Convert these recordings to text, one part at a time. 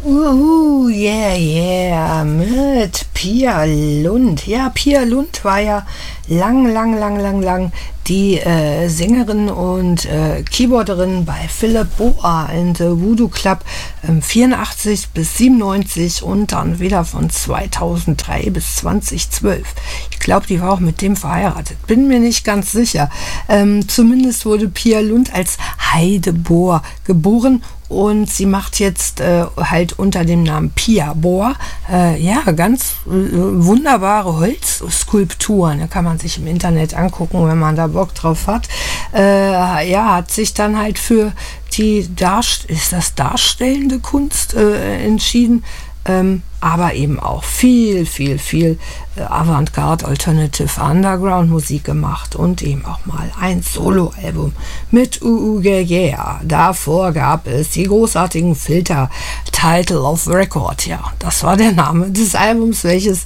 Yeah, yeah, mit Pia Lund. Ja, Pia Lund war ja lang die Sängerin und Keyboarderin bei Philip Boa in The Voodoo Club 84 bis 97 und dann wieder von 2003 bis 2012. Ich glaube, die war auch mit dem verheiratet. Bin mir nicht ganz sicher. Zumindest wurde Pia Lund als Heide Bohr geboren. Und sie macht jetzt halt unter dem Namen Pia Bohr ganz wunderbare Holzskulpturen. Da kann man sich im Internet angucken, wenn man da Bock drauf hat. Hat sich dann halt für die darstellende Kunst entschieden. Aber eben auch viel Avantgarde, Alternative, Underground Musik gemacht und eben auch mal ein Soloalbum mit Yeah. Davor gab es die großartigen Filter Title of Record. Ja, das war der Name des Albums, welches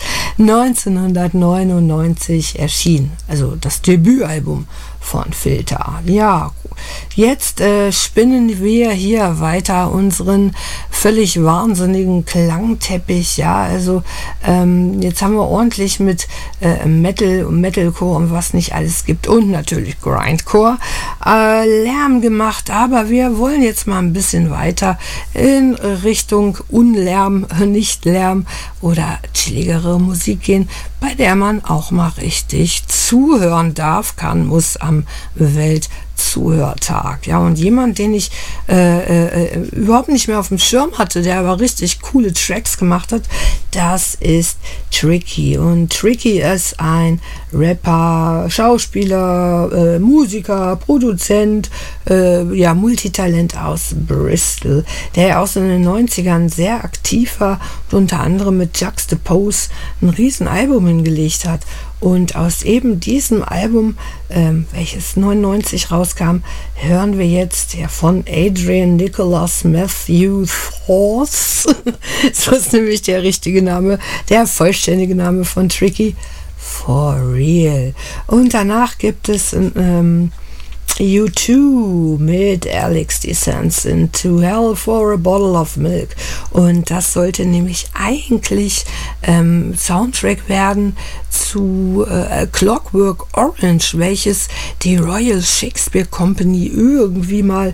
1999 erschien. Also das Debütalbum von Filter. Ja, jetzt spinnen wir hier weiter unseren völlig wahnsinnigen Klangteppich. Ja, also jetzt haben wir ordentlich mit Metal und Metalcore und was nicht alles gibt und natürlich Grindcore Lärm gemacht, aber wir wollen jetzt mal ein bisschen weiter in Richtung Unlärm, nicht Lärm oder chilligere Musik gehen, bei der man auch mal richtig zuhören darf, kann, muss am Weltzuhörtag. Ja, und jemand, den ich überhaupt nicht mehr auf dem Schirm hatte, der aber richtig coole Tracks gemacht hat, das ist Tricky. Und Tricky ist ein Rapper, Schauspieler, Musiker, Produzent, Multitalent aus Bristol, der auch so in den 90ern sehr aktiv war und unter anderem mit Juxtapose ein riesen Album hingelegt hat. Und aus eben diesem Album, welches 99 rauskam, hören wir jetzt von Adrian Nicholas Matthew Force. So ist nämlich der richtige Name, der vollständige Name von Tricky. For Real. Und danach gibt es U2 mit Alex Descends into Hell for a Bottle of Milk. Und das sollte nämlich eigentlich Soundtrack werden zu Clockwork Orange, welches die Royal Shakespeare Company irgendwie mal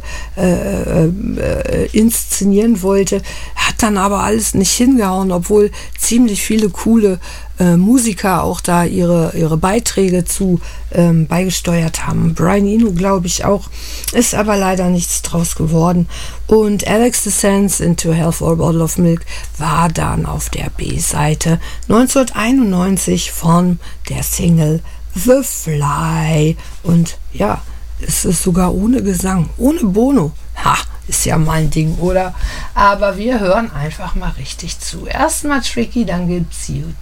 inszenieren wollte. Hat dann aber alles nicht hingehauen, obwohl ziemlich viele coole Musiker auch da ihre Beiträge zu beigesteuert haben. Brian Eno, glaube ich, auch. Ist aber leider nichts draus geworden. Und Alex Descends into Hell for a Bottle of Milk war dann auf der B-Seite 1991 von der Single The Fly. Und ja, es ist sogar ohne Gesang, ohne Bono. Ha! Ist ja mein Ding, oder? Aber wir hören einfach mal richtig zu. Erstmal Tricky, dann gibt's U2.